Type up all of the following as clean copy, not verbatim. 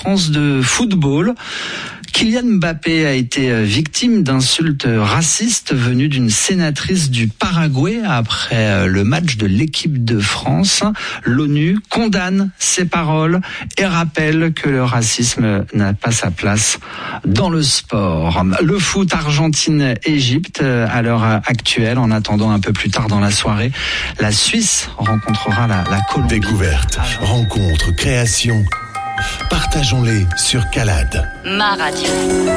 France de football. Kylian Mbappé a été victime d'insultes racistes venues d'une sénatrice du Paraguay après le match de l'équipe de France. L'ONU condamne ces paroles et rappelle que le racisme n'a pas sa place dans le sport. Le foot Argentine-Égypte à l'heure actuelle. En attendant un peu plus tard dans la soirée, la Suisse rencontrera la Colombie. Découverte, rencontre, création. Partageons-les sur Calade. Ma radio.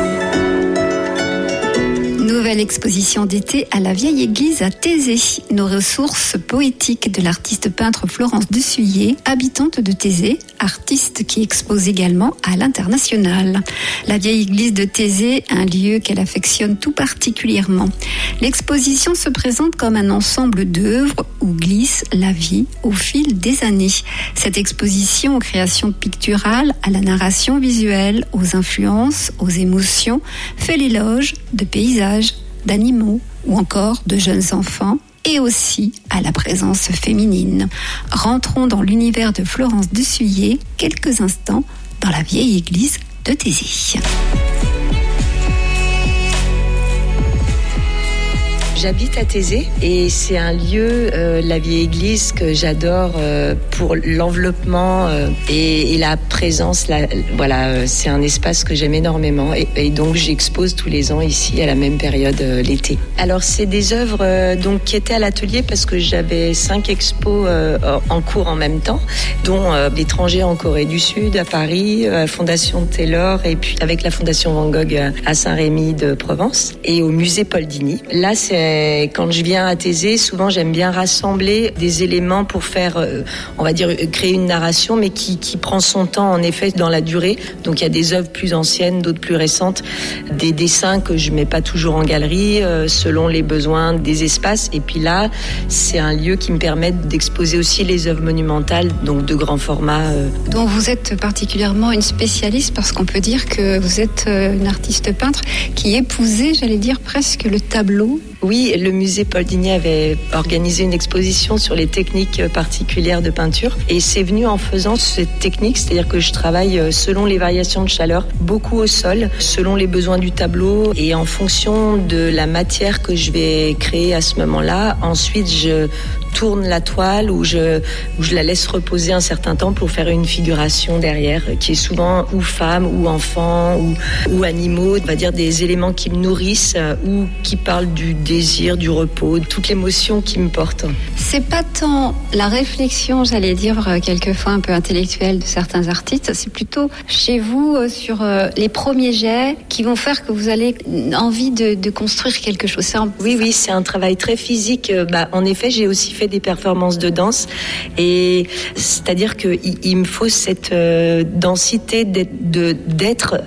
Nouvelle exposition d'été à la Vieille Église à Thésée. Nos ressources poétiques de l'artiste peintre Florence Dessuyé, habitante de Thésée, artiste qui expose également à l'international. La Vieille Église de Thésée, un lieu qu'elle affectionne tout particulièrement. L'exposition se présente comme un ensemble d'œuvres où glisse la vie au fil des années. Cette exposition aux créations picturales, à la narration visuelle, aux influences, aux émotions, fait l'éloge de paysages, d'animaux ou encore de jeunes enfants et aussi à la présence féminine. Rentrons dans l'univers de Florence Dessuyé quelques instants dans la Vieille Église de Thésée. J'habite à Thésée et c'est un lieu, la vieille église, que j'adore pour l'enveloppement et la présence. C'est un espace que j'aime énormément et donc j'expose tous les ans ici à la même période l'été. Alors c'est des œuvres donc qui étaient à l'atelier parce que j'avais 5 expos en cours en même temps, dont l'étranger en Corée du Sud, à Paris, Fondation Taylor et puis avec la Fondation Van Gogh à Saint-Rémy de Provence et au musée Paul Dini. Là quand je viens à Thésée, souvent j'aime bien rassembler des éléments pour faire, on va dire, créer une narration, mais qui prend son temps en effet dans la durée. Donc il y a des œuvres plus anciennes, d'autres plus récentes, des dessins que je mets pas toujours en galerie, selon les besoins des espaces. Et puis là, c'est un lieu qui me permet d'exposer aussi les œuvres monumentales, donc de grand format. dont vous êtes particulièrement une spécialiste, parce qu'on peut dire que vous êtes une artiste peintre qui épousait, j'allais dire, presque le tableau. Oui, le musée Paul Dini avait organisé une exposition sur les techniques particulières de peinture et c'est venu en faisant cette technique, c'est-à-dire que je travaille selon les variations de chaleur, beaucoup au sol, selon les besoins du tableau et en fonction de la matière que je vais créer à ce moment-là. Ensuite, je tourne la toile ou je la laisse reposer un certain temps pour faire une figuration derrière qui est souvent ou femme ou enfant ou animaux, on va dire des éléments qui me nourrissent ou qui parlent du désir, du repos, de toute l'émotion qui me porte. C'est pas tant la réflexion, j'allais dire quelquefois un peu intellectuelle de certains artistes, c'est plutôt chez vous sur les premiers jets qui vont faire que vous allez envie de construire quelque chose. Oui, c'est un travail très physique. En effet, j'ai aussi fait des performances de danse et c'est-à-dire qu'il me faut cette densité d'être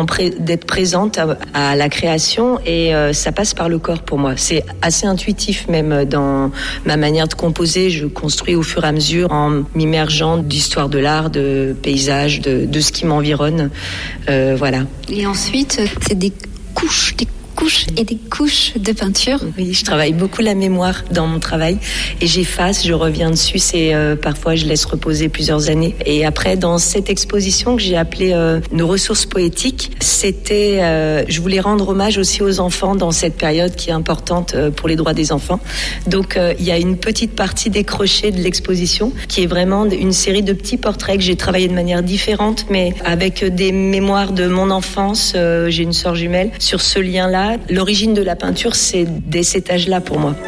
présente à la création et ça passe par le corps pour moi. C'est assez intuitif même dans ma manière de composer. Je construis au fur et à mesure en m'immergeant d'histoire de l'art, de paysages, de ce qui m'environne. Voilà. Et ensuite, c'est des couches et des couches de peinture. Oui, je travaille beaucoup la mémoire dans mon travail et j'efface, je reviens dessus, parfois je laisse reposer plusieurs années. Et après, dans cette exposition que j'ai appelée Nos ressources poétiques, je voulais rendre hommage aussi aux enfants dans cette période qui est importante pour les droits des enfants. Donc il y a une petite partie décrochée de l'exposition qui est vraiment une série de petits portraits que j'ai travaillé de manière différente, mais avec des mémoires de mon enfance. J'ai une sœur jumelle. Sur ce lien-là, l'origine de la peinture, c'est dès cet âge-là pour moi.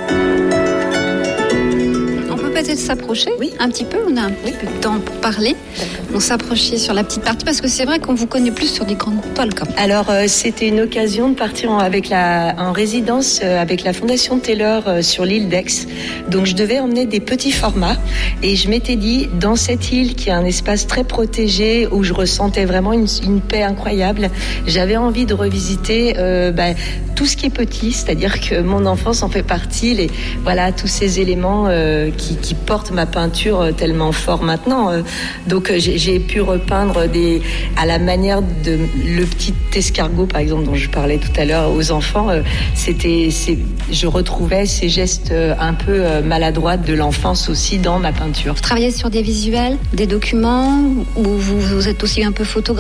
On peut peut-être s'approcher un petit peu, on a un peu de temps pour parler. On s'approchait sur la petite partie parce que c'est vrai qu'on vous connaît plus sur des grandes toiles comme ça. Alors c'était une occasion de partir en résidence avec la Fondation Taylor sur l'île d'Aix. Donc je devais emmener des petits formats et je m'étais dit, dans cette île qui est un espace très protégé où je ressentais vraiment une paix incroyable, j'avais envie de revisiter tout ce qui est petit, c'est-à-dire que mon enfance en fait partie, tous ces éléments qui portent ma peinture tellement fort maintenant. Donc j'ai pu repeindre à la manière de le petit escargot par exemple dont je parlais tout à l'heure aux enfants. Je retrouvais ces gestes un peu maladroits de l'enfance aussi dans ma peinture. Vous travaillez sur des visuels, des documents, ou vous êtes aussi un peu photographe?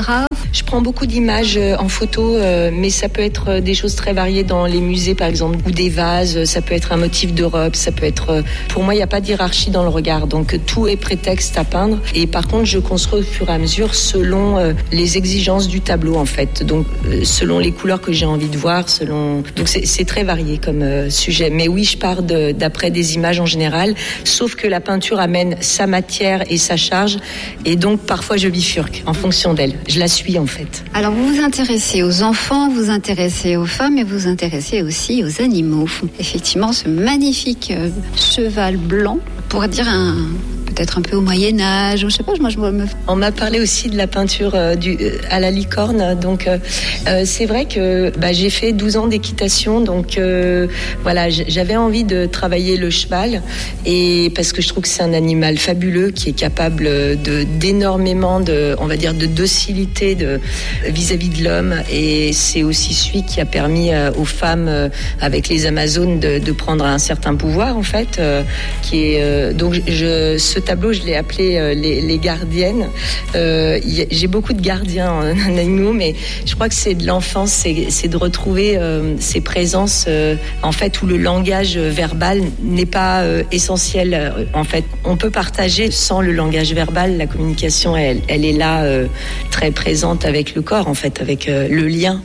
Je prends beaucoup d'images en photo, mais ça peut être des choses très variées dans les musées, par exemple, ou des vases. Ça peut être un motif de robe. Ça peut être. Pour moi, il n'y a pas de hiérarchie dans le regard, donc tout est prétexte à peindre. Et par contre, je construis au fur et à mesure selon les exigences du tableau, en fait. Donc, selon les couleurs que j'ai envie de voir, Donc, c'est très varié comme sujet. Mais oui, je pars d'après des images en général, sauf que la peinture amène sa matière et sa charge, et donc parfois je bifurque en fonction d'elle. Je la suis en fait. Alors vous vous intéressez aux enfants, vous vous intéressez aux femmes et vous vous intéressez aussi aux animaux. Effectivement, ce magnifique cheval blanc, on pourrait dire peut-être un peu au Moyen-Âge, je sais pas, moi je me... On m'a parlé aussi de la peinture à la licorne, donc c'est vrai que j'ai fait 12 ans d'équitation, donc voilà, j'avais envie de travailler le cheval, et parce que je trouve que c'est un animal fabuleux qui est capable d'énormément on va dire de docilité vis-à-vis de l'homme, et c'est aussi celui qui a permis aux femmes avec les Amazones de prendre un certain pouvoir en fait, qui est donc ce tableau, je l'ai appelé les gardiennes. J'ai beaucoup de gardiens en animaux, mais je crois que c'est de l'enfance, c'est de retrouver ces présences en fait où le langage verbal n'est pas essentiel. En fait, on peut partager sans le langage verbal. La communication, elle est là, très présente avec le corps, en fait, avec le lien.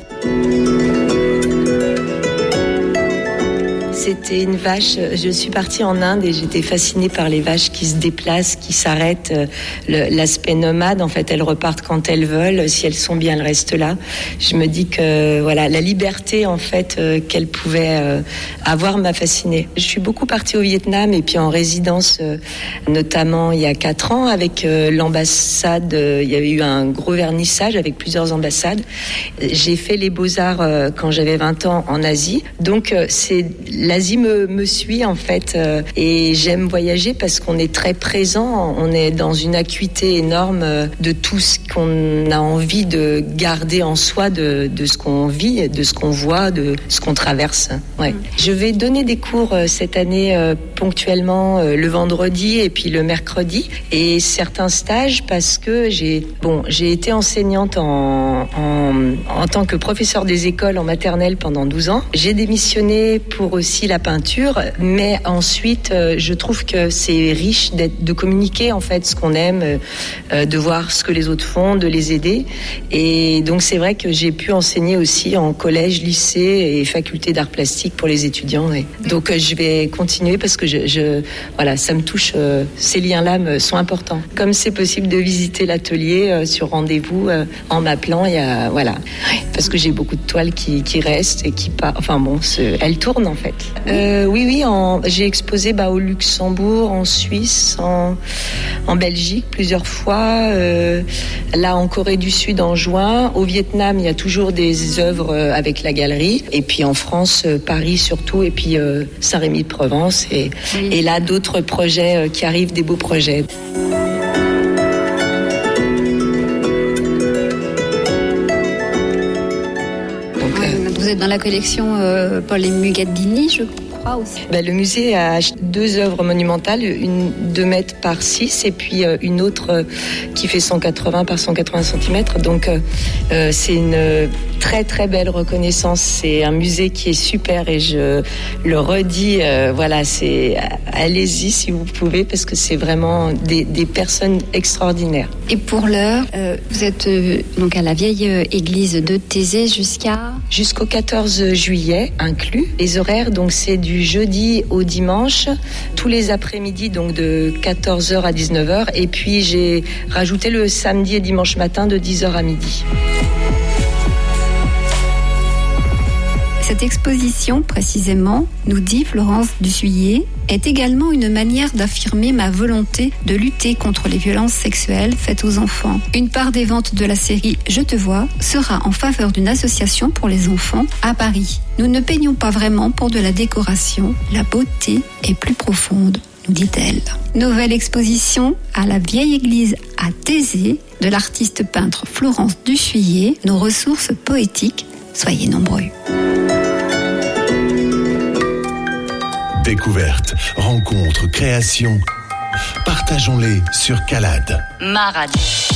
C'était une vache. Je suis partie en Inde et j'étais fascinée par les vaches qui se déplacent, qui s'arrêtent. L'aspect nomade, en fait, elles repartent quand elles veulent. Si elles sont bien, elles restent là. Je me dis que voilà, la liberté, en fait, qu'elles pouvaient avoir m'a fascinée. Je suis beaucoup partie au Vietnam et puis en résidence, notamment il y a 4 ans avec l'ambassade. Il y avait eu un gros vernissage avec plusieurs ambassades. J'ai fait les Beaux-Arts quand j'avais 20 ans en Asie. Donc l'Asie me suit en fait, et j'aime voyager parce qu'on est très présent, on est dans une acuité énorme de tout ce qu'on a envie de garder en soi, de ce qu'on vit, de ce qu'on voit, de ce qu'on traverse. Ouais. Je vais donner des cours cette année ponctuellement le vendredi et puis le mercredi, et certains stages parce que j'ai été enseignante en tant que professeur des écoles en maternelle pendant 12 ans. J'ai démissionné pour aussi la peinture, mais ensuite je trouve que c'est riche de communiquer en fait ce qu'on aime, de voir ce que les autres font, de les aider, et donc c'est vrai que j'ai pu enseigner aussi en collège, lycée et faculté d'art plastique pour les étudiants, et donc je vais continuer parce que voilà, ça me touche, ces liens-là sont importants. Comme c'est possible de visiter l'atelier sur rendez-vous en m'appelant, il y a voilà, parce que j'ai beaucoup de toiles qui restent et qui elles tournent en fait. Oui, j'ai exposé au Luxembourg, en Suisse, en Belgique plusieurs fois, là en Corée du Sud en juin. Au Vietnam, il y a toujours des œuvres avec la galerie, et puis en France, Paris surtout, et puis Saint-Rémy-de-Provence, et là d'autres projets qui arrivent, des beaux projets. Vous êtes dans la collection Paul et Mugadini, je crois aussi. Le musée a 2 œuvres monumentales, une 2 mètres par 6 et puis une autre qui fait 180 par 180 cm. Donc c'est une très très belle reconnaissance. C'est un musée qui est super, et je le redis, allez-y si vous pouvez, parce que c'est vraiment des personnes extraordinaires. Et pour l'heure, vous êtes donc à la vieille église de Thésée jusqu'au 14 juillet inclus. Les horaires, donc c'est du jeudi au dimanche, tous les après-midi, donc de 14h à 19h, et puis j'ai rajouté le samedi et dimanche matin de 10h à midi. Cette exposition, précisément, nous dit Florence Dussuyer, est également une manière d'affirmer ma volonté de lutter contre les violences sexuelles faites aux enfants. Une part des ventes de la série Je te vois sera en faveur d'une association pour les enfants à Paris. Nous ne peignons pas vraiment pour de la décoration, la beauté est plus profonde, nous dit-elle. Nouvelle exposition à la vieille église à Thésée de l'artiste peintre Florence Dussuyer, nos ressources poétiques, soyez nombreux. Découvertes, rencontres, créations, partageons-les sur Calade. Ma radio.